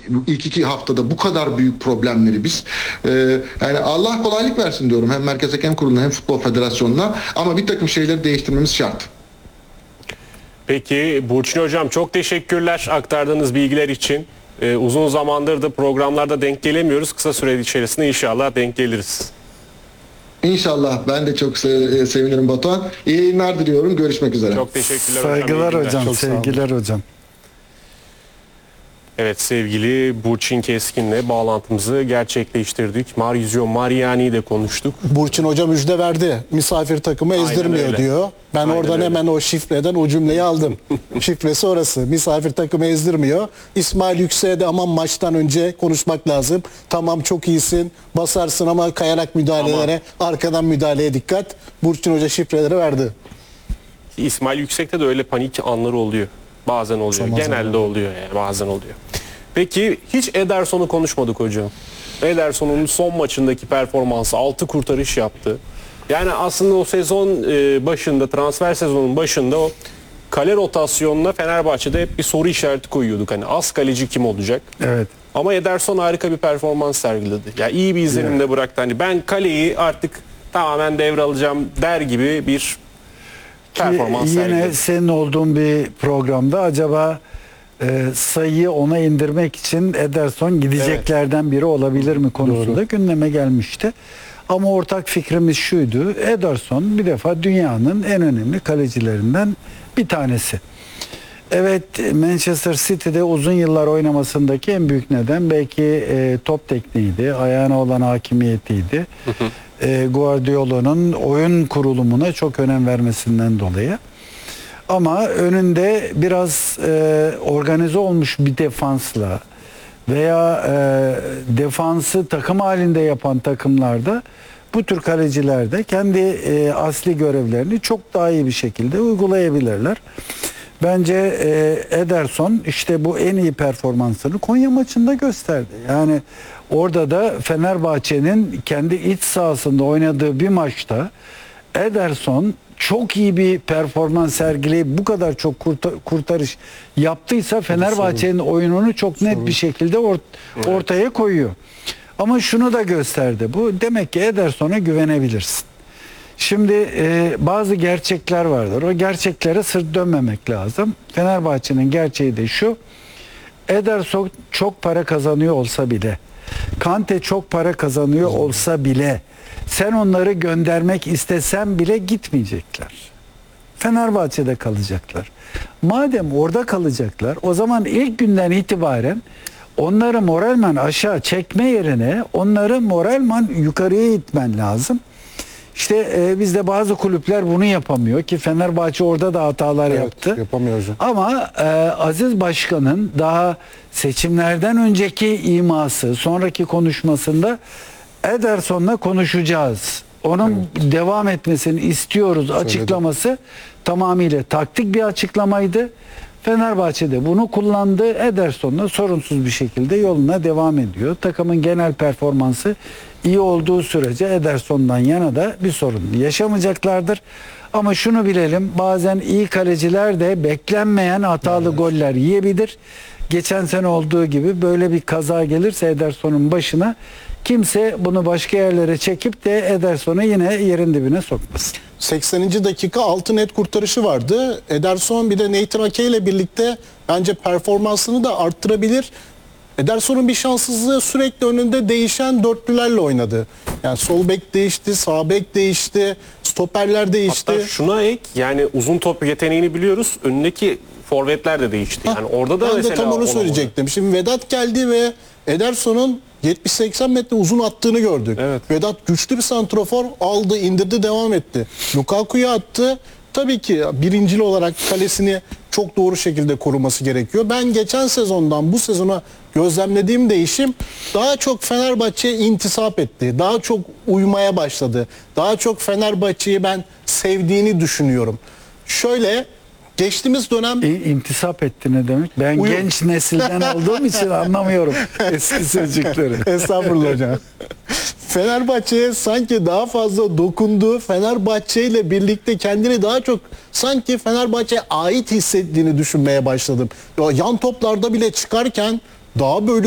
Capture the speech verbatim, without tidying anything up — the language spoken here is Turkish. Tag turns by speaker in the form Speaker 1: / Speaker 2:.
Speaker 1: ilk iki haftada bu kadar büyük problemleri biz e, yani Allah kolaylık versin diyorum hem Merkez Hakem Kurulu'na hem Futbol Federasyonu'na, ama bir takım şeyleri değiştirmemiz şart.
Speaker 2: Peki Burçin Hocam, çok teşekkürler aktardığınız bilgiler için. Ee, uzun zamandır da programlarda denk gelemiyoruz. Kısa süre içerisinde inşallah denk geliriz.
Speaker 1: İnşallah, ben de çok se- sevinirim Batuhan. İyi yayınlar diliyorum. Görüşmek üzere.
Speaker 2: Çok teşekkürler
Speaker 3: Saygılar
Speaker 2: hocam.
Speaker 3: hocam,
Speaker 2: Çok
Speaker 3: sevgiler hocam.
Speaker 2: Evet, sevgili Burçin Keskin'le bağlantımızı gerçekleştirdik. Mauricio Mariani'yi de konuştuk.
Speaker 4: Burçin Hoca müjde verdi. Misafir takımı
Speaker 2: Aynen
Speaker 4: ezdirmiyor
Speaker 2: öyle.
Speaker 4: diyor. Ben
Speaker 2: Aynen
Speaker 4: oradan
Speaker 2: öyle.
Speaker 4: hemen o şifreden o cümleyi aldım. Şifresi orası. Misafir takımı ezdirmiyor. İsmail Yüksek'e de aman maçtan önce konuşmak lazım. Tamam, çok iyisin, basarsın ama kayarak müdahalelere, arkadan müdahaleye dikkat. Burçin Hoca şifreleri verdi.
Speaker 2: İsmail Yüksek'te de öyle panik anları oluyor. Bazen oluyor.
Speaker 4: Zaman
Speaker 2: Genelde
Speaker 4: zaman.
Speaker 2: oluyor yani, bazen oluyor. Peki hiç Ederson'u konuşmadık hocam. Ederson'un son maçındaki performansı, altı kurtarış yaptı. Yani aslında o sezon e, başında, transfer sezonun başında o kale rotasyonuna Fenerbahçe'de hep bir soru işareti koyuyorduk. Hani az kaleci kim olacak?
Speaker 3: Evet.
Speaker 2: Ama Ederson harika bir performans sergiledi. Ya yani iyi bir izlenimde evet. bıraktı. Hani ben kaleyi artık tamamen devralacağım der gibi bir performans
Speaker 3: Ki yine
Speaker 2: sergiledi.
Speaker 3: senin olduğun bir programda acaba e, sayıyı ona indirmek için Ederson gideceklerden biri olabilir mi konusunda
Speaker 4: Doğru.
Speaker 3: gündeme gelmişti. Ama ortak fikrimiz şuydu: Ederson bir defa dünyanın en önemli kalecilerinden bir tanesi. Evet, Manchester City'de uzun yıllar oynamasındaki en büyük neden belki e, top tekniğiydi, ayağına olan hakimiyetiydi. Hı hı. E, Guardiola'nın oyun kurulumuna çok önem vermesinden dolayı. Ama önünde biraz e, organize olmuş bir defansla veya e, defansı takım halinde yapan takımlarda bu tür kaleciler de kendi e, asli görevlerini çok daha iyi bir şekilde uygulayabilirler. Bence e, Ederson işte bu en iyi performansını Konya maçında gösterdi. Yani orada da Fenerbahçe'nin kendi iç sahasında oynadığı bir maçta Ederson çok iyi bir performans sergileyip bu kadar çok kurtar, kurtarış yaptıysa Fenerbahçe'nin oyununu çok net bir şekilde ort, ortaya koyuyor. Ama şunu da gösterdi bu. Demek ki Ederson'a güvenebilirsin. Şimdi e, bazı gerçekler vardır. O gerçeklere sırt dönmemek lazım. Fenerbahçe'nin gerçeği de şu: Ederson çok para kazanıyor olsa bile, Kante çok para kazanıyor olsa bile, sen onları göndermek istesen bile gitmeyecekler. Fenerbahçe'de kalacaklar. Madem orada kalacaklar, o zaman ilk günden itibaren onları moralman aşağı çekme yerine onları moralman yukarıya itmen lazım. İşte e, bizde bazı kulüpler bunu yapamıyor ki Fenerbahçe orada da hatalar
Speaker 4: Evet,
Speaker 3: yaptı.
Speaker 4: yapamıyor hocam.
Speaker 3: Ama e, Aziz Başkan'ın daha seçimlerden önceki iması, sonraki konuşmasında Ederson'la konuşacağız, onun evet. devam etmesini istiyoruz Söyledi. açıklaması tamamıyla taktik bir açıklamaydı. Fenerbahçe'de bunu kullandı. Ederson'la sorunsuz bir şekilde yoluna devam ediyor. Takımın genel performansı iyi olduğu sürece Ederson'dan yana da bir sorun yaşamayacaklardır. Ama şunu bilelim, bazen iyi kaleciler de beklenmeyen hatalı evet. goller yiyebilir. Geçen sene olduğu gibi böyle bir kaza gelirse Ederson'un başına, kimse bunu başka yerlere çekip de Ederson'u yine yerin dibine sokmasın.
Speaker 4: sekseninci dakika altı net kurtarışı vardı. Ederson bir de Nathan Ake ile birlikte bence performansını da arttırabilir. Ederson'un bir şanssızlığı sürekli önünde değişen dörtlülerle oynadı. Yani sol bek değişti, sağ bek değişti, stoperler değişti.
Speaker 2: Hatta şuna ek, yani uzun top yeteneğini biliyoruz. Önündeki forvetler de değişti. Yani
Speaker 4: Hah,
Speaker 2: orada da
Speaker 4: ben
Speaker 2: mesela
Speaker 4: de tam onu söyleyecektim. Olamadı. Şimdi Vedat geldi ve Ederson'un yetmiş seksen metre uzun attığını gördük.
Speaker 2: Evet.
Speaker 4: Vedat güçlü bir santrofor, aldı, indirdi, devam etti. Lukaku'ya attı. Tabii ki birincil olarak kalesini çok doğru şekilde koruması gerekiyor. Ben geçen sezondan bu sezona gözlemlediğim değişim, daha çok Fenerbahçe'ye intisap etti. Daha çok uymaya başladı. Daha çok Fenerbahçe'yi ben sevdiğini düşünüyorum. Şöyle, geçtiğimiz dönem...
Speaker 3: E, intisap etti ne demek? Ben Uyum. genç nesilden olduğum için anlamıyorum eski sözcükleri.
Speaker 4: Estağfurullah hocam. Fenerbahçe'ye sanki daha fazla dokundu. Fenerbahçe ile birlikte kendini daha çok sanki Fenerbahçe'ye ait hissettiğini düşünmeye başladım. Ya yan toplarda bile çıkarken daha böyle